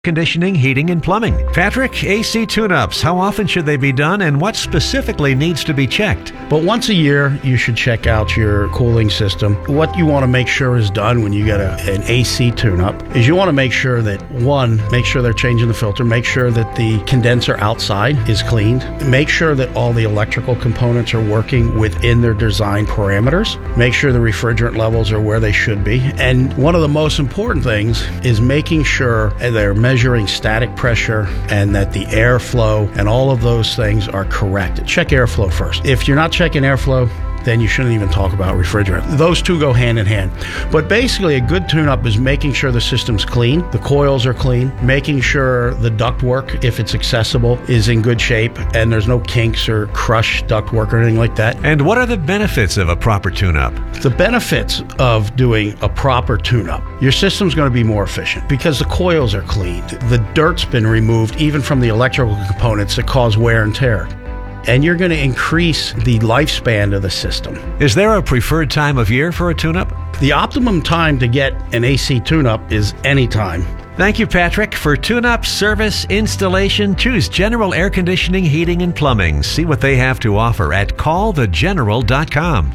Conditioning, heating, and plumbing. Patrick, AC tune-ups, how often should they be done and what specifically needs to be checked? But once a year, you should check out your cooling system. What you want to make sure is done when you get an AC tune-up is you want to make sure that, one, make sure they're changing the filter, make sure that the condenser outside is cleaned, make sure that all the electrical components are working within their design parameters, make sure the refrigerant levels are where they should be, and one of the most important things is making sure they're measuring static pressure and that the airflow and all of those things are correct. Check airflow first. If you're not checking airflow, then you shouldn't even talk about refrigerant. Those two go hand in hand. But basically, a good tune-up is making sure the system's clean, the coils are clean, making sure the ductwork, if it's accessible, is in good shape, and there's no kinks or crushed ductwork or anything like that. And what are the benefits of a proper tune-up? The benefits of doing a proper tune-up, your system's going to be more efficient because the coils are cleaned. The dirt's been removed, even from the electrical components that cause wear and tear. And you're going to increase the lifespan of the system. Is there a preferred time of year for a tune-up? The optimum time to get an AC tune-up is any time. Thank you, Patrick. For tune-up, service, installation, choose General Air Conditioning, Heating, and Plumbing. See what they have to offer at callthegeneral.com.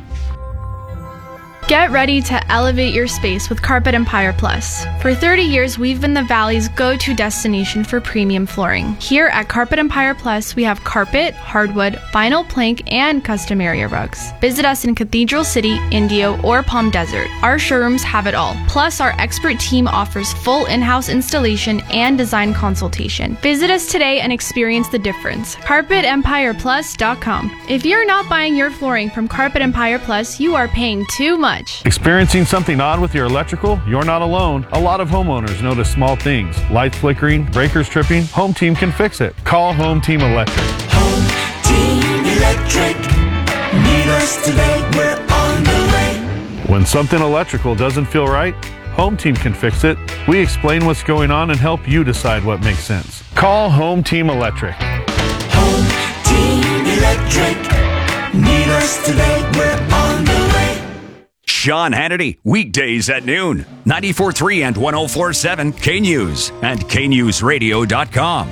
Get ready to elevate your space with Carpet Empire Plus. For 30 years, we've been the Valley's go-to destination for premium flooring. Here at Carpet Empire Plus, we have carpet, hardwood, vinyl plank, and custom area rugs. Visit us in Cathedral City, Indio, or Palm Desert. Our showrooms have it all. Plus, our expert team offers full in-house installation and design consultation. Visit us today and experience the difference. CarpetEmpirePlus.com. If you're not buying your flooring from Carpet Empire Plus, you are paying too much. Experiencing something odd with your electrical? You're not alone. A lot of homeowners notice small things. Lights flickering, breakers tripping. Home Team can fix it. Call Home Team Electric. Home Team Electric. Need us today, we're on the way. When something electrical doesn't feel right, Home Team can fix it. We explain what's going on and help you decide what makes sense. Call Home Team Electric. Home Team Electric. Need us today, we're on the way. Sean Hannity, weekdays at noon. 94.3 and 104.7 K-News and KNewsRadio.com.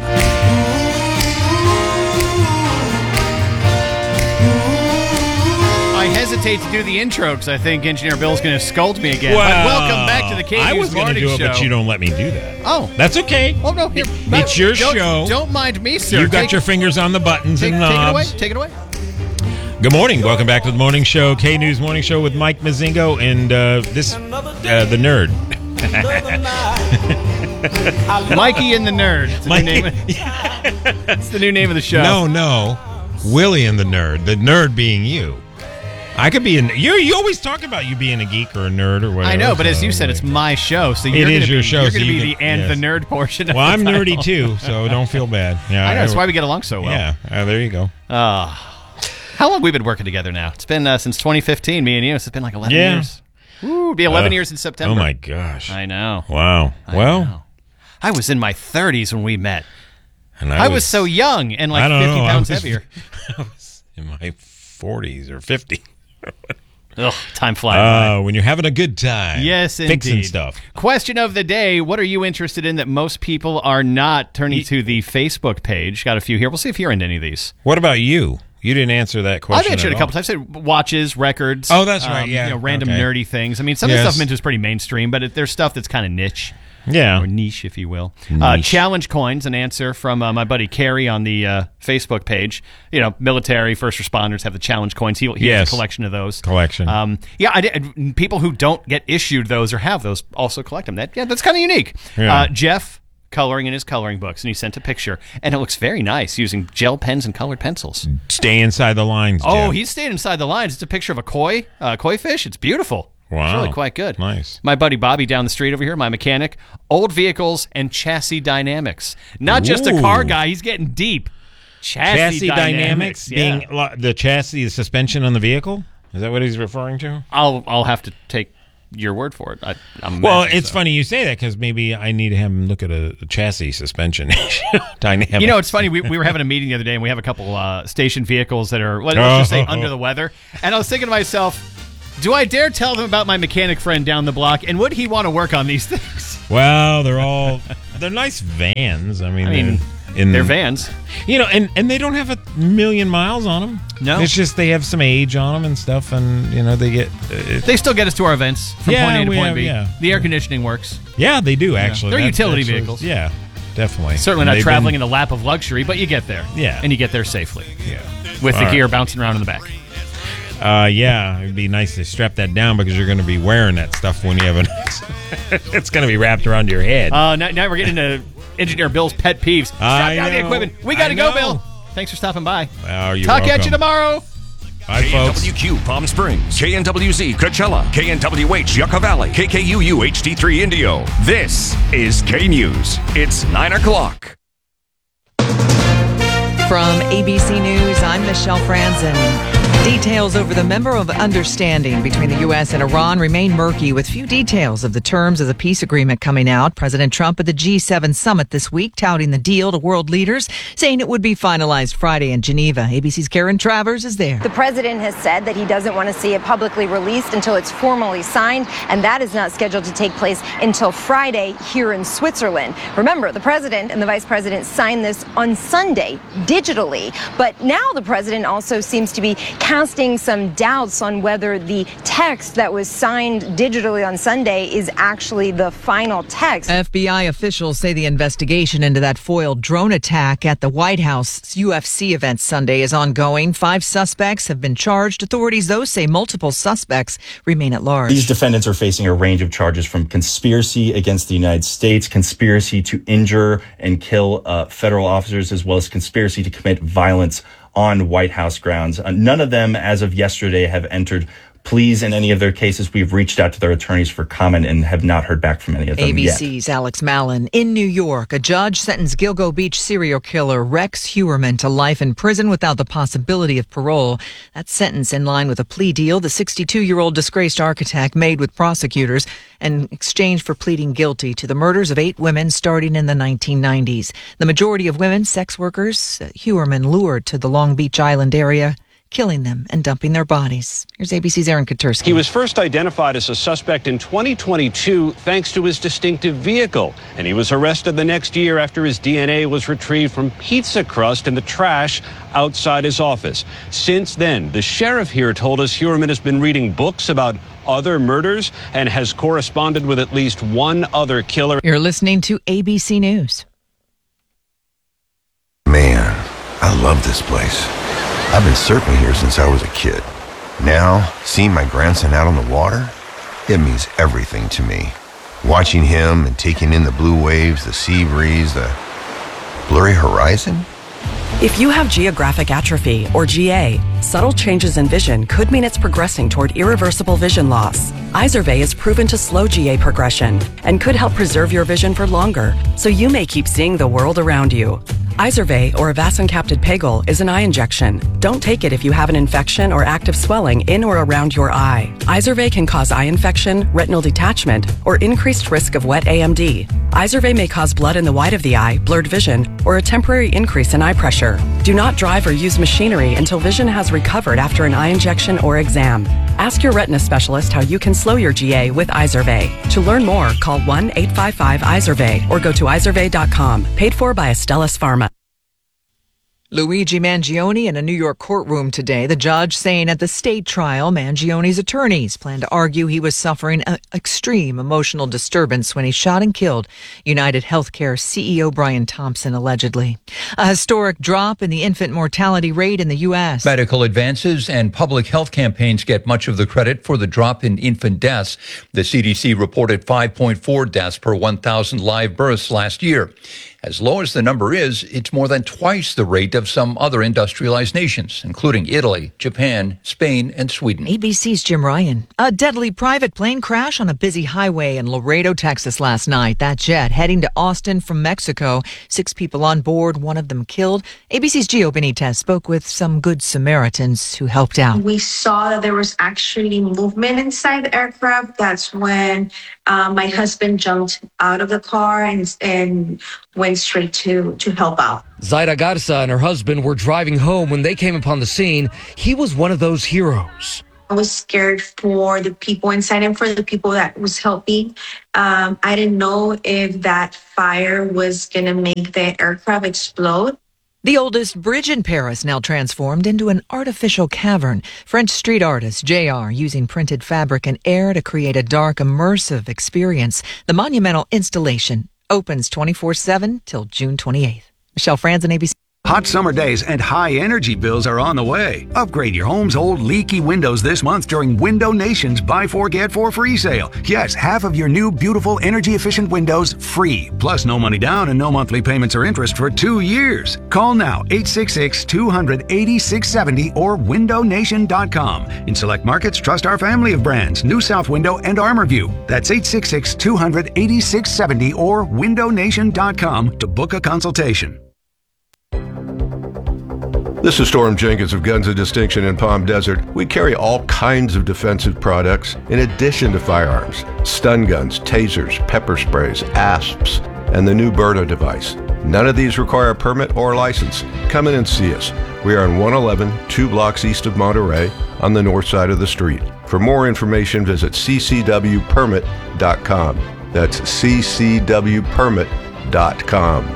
I hesitate to do the intro because I think Engineer Bill's going to scold me again. Well, but welcome back to the K-News I was going to do it, Show. but you don't let me do that. Oh. That's okay. Oh, no. Here, It's your show. Don't mind me, sir. You've got your fingers on the buttons and knobs. Take it away. Good morning. Welcome back to the morning show, K-News Morning Show with Mike Mazingo and the nerd. Mikey and the Nerd. It's the new name of the show. No. Willie and the nerd being you. I could be you always talk about you being a geek or a nerd or whatever. I know, but as you said, it's my show, so It is your show, You're so going to you be can- the yes. nerd portion. Of Well, the I'm title. nerdy too, so don't feel bad. Yeah, I know. That's why we get along so well. Yeah, there you go. How long have we been working together now? It's been since 2015, me and you. It's been like 11 Yeah. years. Ooh, it'll be 11 years in September. Oh, my gosh. I know. Wow. I know. I was in my 30s when we met. And I was so young and like 50 pounds heavier. I was in my 40s or 50. Ugh, time flies by. When you're having a good time. Yes, Fixing indeed. stuff. Question of the day, what are you interested in that most people are not? Turning to the Facebook page. Got a few here. We'll see if you're into any of these. What about you? You didn't answer that question. I've answered a couple times. I said watches, records. Oh, that's right, yeah. Random Okay. nerdy things. I mean, some of the stuff I'm into is pretty mainstream, but there's stuff that's kind of niche. Yeah. Or niche, if you will. Niche. Challenge coins, an answer from my buddy Kerry on the Facebook page. You know, military, first responders have the challenge coins. He has a collection of those. People who don't get issued those or have those also collect them. That's kind of unique. Yeah. Jeff, coloring in his coloring books, and he sent a picture, and it looks very nice using gel pens and colored pencils. Stay inside the lines, Jeff. Oh, he's stayed inside the lines. It's a picture of a koi fish. It's beautiful. Wow. It's really quite good. Nice. My buddy Bobby down the street over here, my mechanic, old vehicles and chassis dynamics. Not just a car guy, he's getting deep. Chassis dynamics being the chassis, the suspension on the vehicle? Is that what he's referring to? I'll have to take your word for it. It's funny you say that because maybe I need to have him look at a chassis suspension dynamic. You know, it's funny. We were having a meeting the other day, and we have a couple station vehicles that are, let's just say, under the weather. And I was thinking to myself, do I dare tell them about my mechanic friend down the block, and would he want to work on these things? Well, they're nice vans. I mean they're vans. And they don't have 1,000,000 miles on them. No. It's just they have some age on them and stuff, and, they get... they still get us to our events from point A to point B. Yeah. The air conditioning works. Yeah, they do, actually. They're utility vehicles. Yeah, definitely. Certainly not traveling in the lap of luxury, but you get there. Yeah. And you get there safely. Yeah. With the gear bouncing around in the back. Yeah, it'd be nice to strap that down because you're going to be wearing that stuff when you have it's going to be wrapped around your head. Now we're getting into Engineer Bill's pet peeves. Strap down the equipment. We got to go, Bill. Thanks for stopping by. You're Talk welcome. at you tomorrow. Bye, folks. KNWQ Palm Springs, KNWZ Coachella, KNWH Yucca Valley, KKUU HD3 Indio. This is K News. It's 9 o'clock. From ABC News, I'm Michelle Franzen. Details over the Memorandum of Understanding between the U.S. and Iran remain murky, with few details of the terms of the peace agreement coming out. President Trump at the G7 summit this week touting the deal to world leaders, saying it would be finalized Friday in Geneva. ABC's Karen Travers is there. The president has said that he doesn't want to see it publicly released until it's formally signed, and that is not scheduled to take place until Friday here in Switzerland. Remember, the president and the vice president signed this on Sunday digitally, but now the president also seems to be casting some doubts on whether the text that was signed digitally on Sunday is actually the final text. FBI officials say the investigation into that foiled drone attack at the White House UFC event Sunday is ongoing. 5 suspects have been charged. Authorities, though, say multiple suspects remain at large. These defendants are facing a range of charges from conspiracy against the United States, conspiracy to injure and kill federal officers, as well as conspiracy to commit violence on White House grounds. None of them, as of yesterday, have entered pleas in any of their cases. We've reached out to their attorneys for comment and have not heard back from any of them yet. ABC's Alex Mallon. In New York, a judge sentenced Gilgo Beach serial killer Rex Heuermann to life in prison without the possibility of parole. That sentence in line with a plea deal the 62-year-old disgraced architect made with prosecutors in exchange for pleading guilty to the murders of 8 women starting in the 1990s. The majority of women, sex workers, Heuermann lured to the Long Beach Island area, killing them and dumping their bodies. Here's ABC's Aaron Katersky. He was first identified as a suspect in 2022 thanks to his distinctive vehicle, and he was arrested the next year after his DNA was retrieved from pizza crust in the trash outside his office. Since then, the sheriff here told us Heuermann has been reading books about other murders and has corresponded with at least one other killer. You're listening to ABC News. Man, I love this place. I've been surfing here since I was a kid. Now, seeing my grandson out on the water, it means everything to me. Watching him and taking in the blue waves, the sea breeze, the blurry horizon. If you have geographic atrophy, or GA, subtle changes in vision could mean it's progressing toward irreversible vision loss. Izervay is proven to slow GA progression and could help preserve your vision for longer, so you may keep seeing the world around you. Izervay, or avacincaptad pegol, is an eye injection. Don't take it if you have an infection or active swelling in or around your eye. Izervay can cause eye infection, retinal detachment, or increased risk of wet AMD. Izervay may cause blood in the white of the eye, blurred vision, or a temporary increase in eye pressure. Do not drive or use machinery until vision has recovered after an eye injection or exam. Ask your retina specialist how you can slow your GA with Izervay. To learn more, call 1-855-IZERVAY or go to izervay.com. Paid for by Astellas Pharma. Luigi Mangione in a New York courtroom today. The judge saying at the state trial, Mangione's attorneys plan to argue he was suffering extreme emotional disturbance when he shot and killed United Healthcare CEO Brian Thompson, allegedly. A historic drop in the infant mortality rate in the U.S. Medical advances and public health campaigns get much of the credit for the drop in infant deaths. The CDC reported 5.4 deaths per 1,000 live births last year. As low as the number is, it's more than twice the rate of some other industrialized nations, including Italy, Japan, Spain, and Sweden. ABC's Jim Ryan. A deadly private plane crash on a busy highway in Laredo, Texas last night. That jet heading to Austin from Mexico. 6 people on board, one of them killed. ABC's Gio Benitez spoke with some good Samaritans who helped out. We saw that there was actually movement inside the aircraft. That's when my husband jumped out of the car and went straight to help out. Zaida Garza and her husband were driving home when they came upon the scene. He was one of those heroes. I was scared for the people inside and for the people that was helping. I didn't know if that fire was going to make the aircraft explode. The oldest bridge in Paris now transformed into an artificial cavern. French street artist JR using printed fabric and air to create a dark, immersive experience. The monumental installation opens 24/7 till June 28th. Michelle Franzen, ABC. Hot summer days and high energy bills are on the way. Upgrade your home's old leaky windows this month during Window Nation's Buy 4 Get 4 free sale. Yes, half of your new beautiful energy efficient windows free. Plus no money down and no monthly payments or interest for 2 years. Call now 866-200-8670 or windownation.com. In select markets, trust our family of brands, New South Window and ArmorView. That's 866-200-8670 or windownation.com to book a consultation. This is Storm Jenkins of Guns of Distinction in Palm Desert. We carry all kinds of defensive products in addition to firearms. Stun guns, tasers, pepper sprays, ASPs, and the new Berna device. None of these require a permit or license. Come in and see us. We are on 111, 2 blocks east of Monterey, on the north side of the street. For more information, visit ccwpermit.com. That's ccwpermit.com.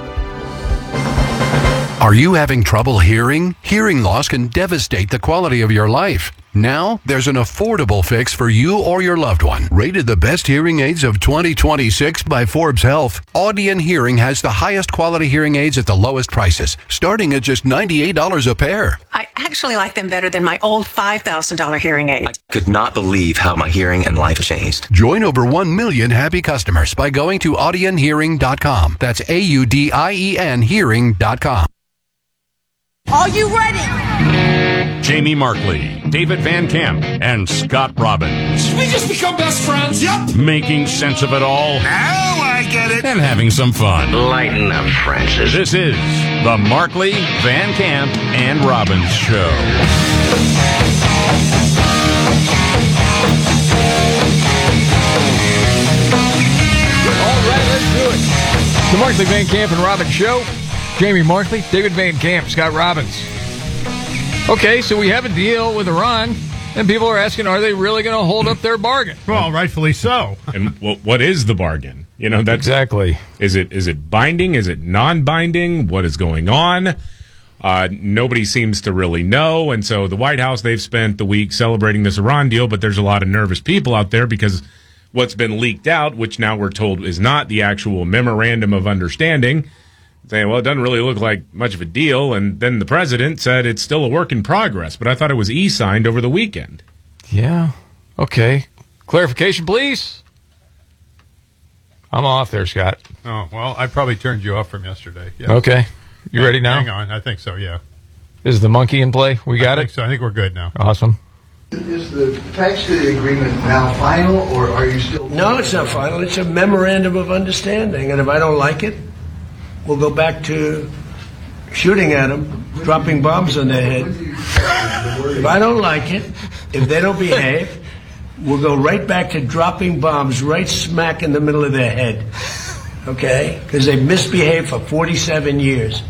Are you having trouble hearing? Hearing loss can devastate the quality of your life. Now, there's an affordable fix for you or your loved one. Rated the best hearing aids of 2026 by Forbes Health, Audion Hearing has the highest quality hearing aids at the lowest prices, starting at just $98 a pair. I actually like them better than my old $5,000 hearing aid. I could not believe how my hearing and life changed. Join over 1 million happy customers by going to audionhearing.com. That's AUDIEN hearing.com. Are you ready? Jamie Markley, David Van Camp, and Scott Robbins. Should we just become best friends? Yep. Making sense of it all. Now I get it. And having some fun. Lighten up, Francis. This is the Markley, Van Camp, and Robbins Show. All right, let's do it. The Markley, Van Camp, and Robbins Show. Jamie Markley, David Van Camp, Scott Robbins. Okay, so we have a deal with Iran, and people are asking, are they really going to hold up their bargain? Well, rightfully so. And what is the bargain? You know, that's exactly. Is it binding? Is it non-binding? What is going on? Nobody seems to really know, and so the White House, they've spent the week celebrating this Iran deal, but there's a lot of nervous people out there because what's been leaked out, which now we're told is not the actual memorandum of understanding, saying, well, it doesn't really look like much of a deal. And then the president said it's still a work in progress. But I thought it was e-signed over the weekend. Yeah. Okay. Clarification, please. I'm off there, Scott. Oh, well, I probably turned you off from yesterday. Yes. Okay. You ready now? Hang on. I think so, yeah. Is the monkey in play? We got it? So I think we're good now. Awesome. Is the text of the agreement now final, or are you still... No, it's not final. It's a memorandum of understanding. And if I don't like it, we'll go back to shooting at them, dropping bombs on their head. If I don't like it, if they don't behave, we'll go right back to dropping bombs right smack in the middle of their head. Okay? Because they've misbehaved for 47 years.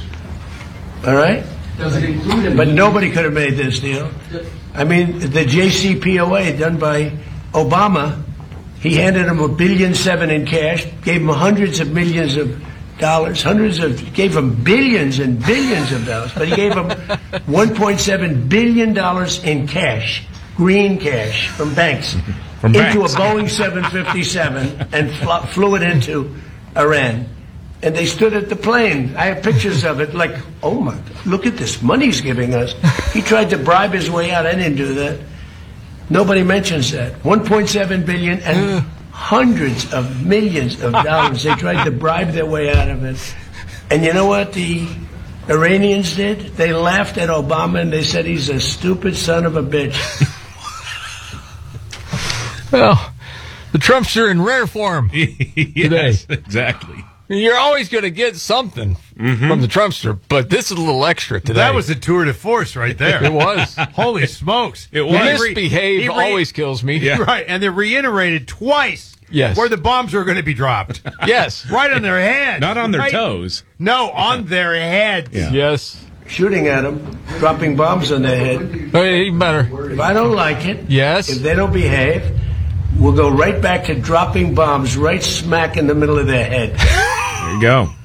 All right? Does it include... But nobody could have made this deal. I mean, the JCPOA done by Obama, he handed them $1.7 billion in cash, gave them hundreds of millions of dollars, gave them billions and billions of dollars, but he gave them $1.7 billion in cash, green cash from banks, into a Boeing 757 and flew it into Iran. And they stood at the plane. I have pictures of it, like, oh my, look at this money he's giving us. He tried to bribe his way out. I didn't do that. Nobody mentions that. $1.7 billion and hundreds of millions of dollars. They tried to bribe their way out of it. And you know what the Iranians did? They laughed at Obama and they said he's a stupid son of a bitch. Well, the Trumps are in rare form today. Yes, exactly. You're always going to get something from the Trumpster, but this is a little extra today. That was a tour de force right there. It was. Holy smokes. It was. Misbehave always kills me. Yeah. Right, and they reiterated twice where the bombs were going to be dropped. Yes. Right on their heads. Not on their toes. No, on their heads. Yeah. Yes. shooting at them, dropping bombs on their head. Oh, yeah, even better. If I don't like it, yes. If they don't behave, we'll go right back to dropping bombs right smack in the middle of their head. There you go.